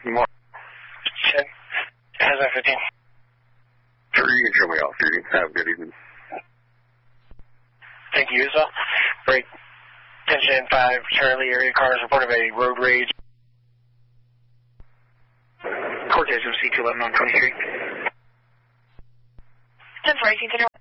More. Check. Hazard 15. Sure, you can show me off, Judy. Have a good evening. Thank you as well. Break. 10-5, Charlie, area cars reported a road rage. Cortez MC 211 on 23. 10-4, 18